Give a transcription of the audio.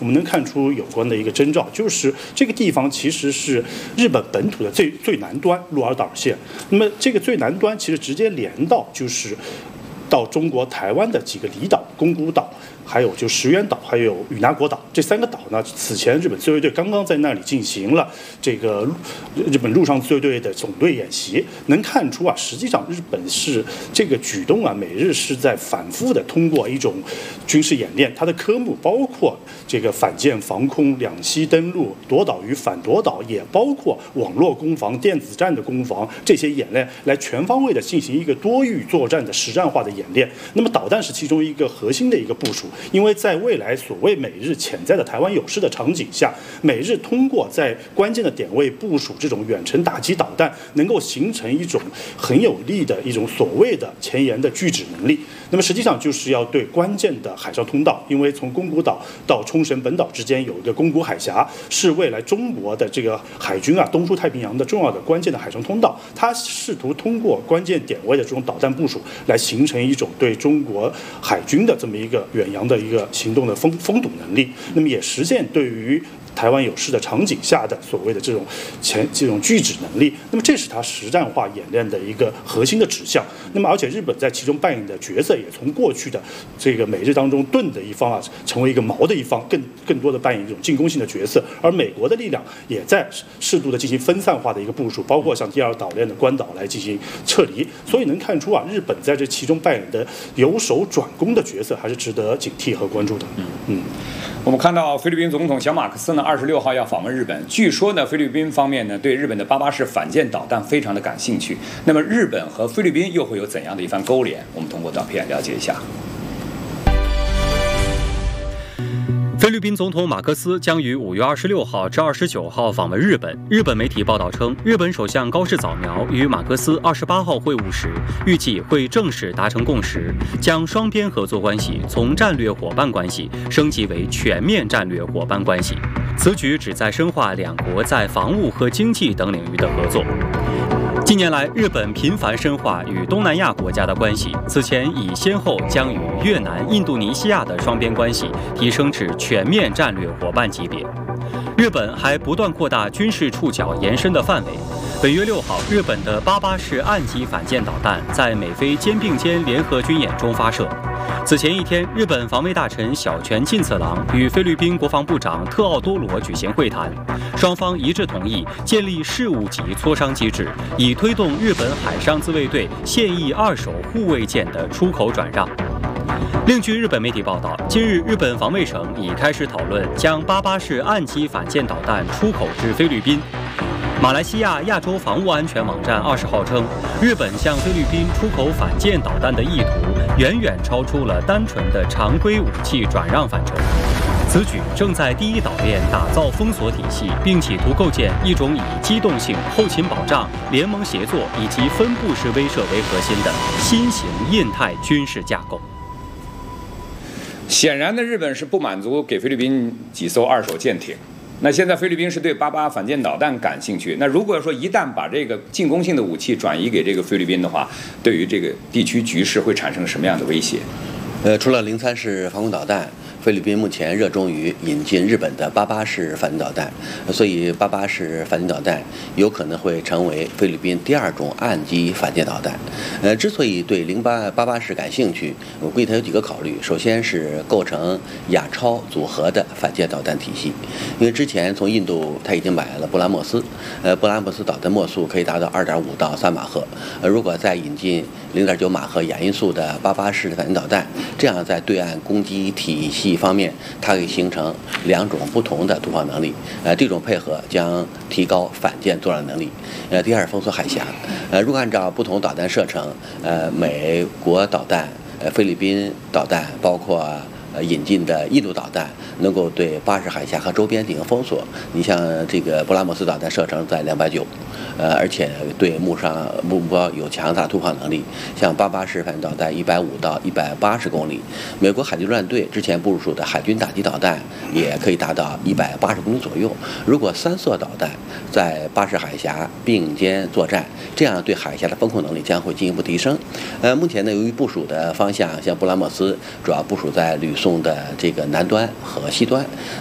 我们能看出有关的一个征兆，就是这个地方其实是日本本土的最南端鹿儿岛县。那么这个最南端其实直接连到就是到中国台湾的几个离岛，宫古岛，还有就石垣岛，还有与那国岛，这3个岛呢，此前日本自卫队刚刚在那里进行了这个日本陆上自卫队的总队演习，能看出啊，实际上日本是这个举动啊，美日是在反复的通过一种军事演练，它的科目包括这个反舰防空、两栖登陆、夺岛与反夺岛，也包括网络攻防、电子战的攻防这些演练，来全方位的进行一个多域作战的实战化的演练。那么导弹是其中一个核心的一个部署，因为在未来所谓美日潜在的台湾有事的场景下，美日通过在关键的点位部署这种远程打击导弹，能够形成一种很有力的一种所谓的前沿的拒止能力。那么实际上就是要对关键的海上通道，因为从宫古岛到冲绳本岛之间有一个宫古海峡，是未来中国的这个海军啊东出太平洋的重要的关键的海上通道，它试图通过关键点位的这种导弹部署来形成一种对中国海军的这么一个远洋的一个行动的封堵能力，那么也实现对于台湾有事的场景下的所谓的这种拒止能力，那么这是它实战化演练的一个核心的指向。那么而且日本在其中扮演的角色也从过去的这个美日当中钝的一方啊，成为一个矛的一方，更多的扮演一种进攻性的角色。而美国的力量也在适度的进行分散化的一个部署，包括像第2岛链的关岛来进行撤离。所以能看出啊，日本在这其中扮演的由守转攻的角色还是值得警惕和关注的。 我们看到菲律宾总统小马克思呢，26号要访问日本。据说呢，菲律宾方面呢对日本的88式反舰导弹非常的感兴趣。那么日本和菲律宾又会有怎样的一番勾连？我们通过短片了解一下。 菲律宾总统马克思将于5月26号至29号访问日本。日本媒体报道称，日本首相高市早苗与马克思28号会晤时，预计会正式达成共识，将双边合作关系从战略伙伴关系升级为全面战略伙伴关系。此举旨在深化两国在防务和经济等领域的合作。近年来，日本频繁深化与东南亚国家的关系，此前已先后将与越南、印度尼西亚的双边关系提升至全面战略伙伴级别。日本还不断扩大军事触角延伸的范围。本月6号，日本的88式岸基反舰导弹在美菲肩并肩联合军演中发射。此前一天，日本防卫大臣小泉进次郎与菲律宾国防部长特奥多罗举行会谈，双方一致同意建立事务级磋商机制，以推动日本海上自卫队现役2手护卫舰的出口转让。另据日本媒体报道，近日日本防卫省已开始讨论将88式岸基反舰导弹出口至菲律宾。马来西亚亚洲防务安全网站20号称，日本向菲律宾出口反舰导弹的意图远远超出了单纯的常规武器转让范畴。此举正在第1岛链打造封锁体系，并企图构建一种以机动性、后勤保障、联盟协作以及分布式威慑为核心的新型印太军事架构。 显然的，日本是不满足给菲律宾几艘2手舰艇。那现在菲律宾是对88反舰导弹感兴趣。那如果说一旦把这个进攻性的武器转移给这个菲律宾的话，对于这个地区局势会产生什么样的威胁？ 除了03式防空导弹，菲律宾目前热衷于引进日本的88式反舰导弹，所以88式反舰导弹有可能会成为菲律宾第2种岸基反舰导弹。之所以对88式感兴趣，我估计它有几个考虑。首先是构成亚超组合的反舰导弹体系，因为之前从印度它已经买了布拉莫斯，布拉莫斯导弹末速可以达到2.5到3马赫，如果再引进0.9马赫亚音速的88式反舰导弹，这样在对岸攻击体系方面，它可以形成2种不同的突破能力。这种配合将提高反舰作战能力。第二，封锁海峡。如果按照不同导弹射程，美国导弹、菲律宾导弹，包括引进的印度导弹，能够对巴士海峡和周边进行封锁。你像这个布拉莫斯导弹射程在290，而且对目标有强大突破能力。像88式反舰导弹150到180公里，美国海军陆战队之前部署的海军打击导弹也可以达到180公里左右。如果3艘导弹在巴士海峡并肩作战，这样对海峡的封控能力将会进一步提升。目前呢，由于部署的方向，像布拉莫斯主要部署在吕宋的这个南端和西端，